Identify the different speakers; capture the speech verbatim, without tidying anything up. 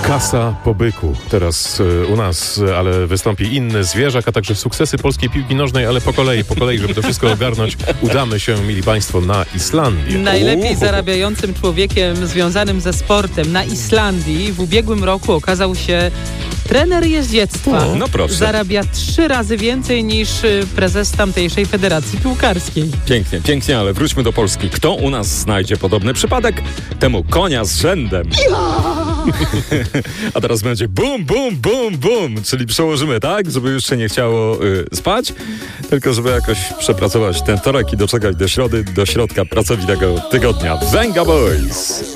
Speaker 1: Kasa po byku. Teraz y, u nas, y, ale wystąpi inny zwierzak, a także sukcesy polskiej piłki nożnej, ale po kolei, po kolei, żeby to wszystko ogarnąć, udamy się, mili państwo, na Islandię.
Speaker 2: Najlepiej
Speaker 1: Uuu.
Speaker 2: zarabiającym człowiekiem związanym ze sportem na Islandii w ubiegłym roku okazał się trener jeździectwa.
Speaker 3: O, no proszę.
Speaker 2: Zarabia trzy razy więcej niż y, prezes tamtejszej federacji piłkarskiej.
Speaker 3: Pięknie, pięknie, ale wróćmy do Polski. Kto u nas znajdzie podobny przypadek? Temu konia z rzędem. A teraz będzie bum, bum, bum, bum, czyli przełożymy, tak? Żeby już się nie chciało y, spać, tylko żeby jakoś przepracować ten wtorek i doczekać do środy, do środka pracowitego tygodnia. Venga Boys!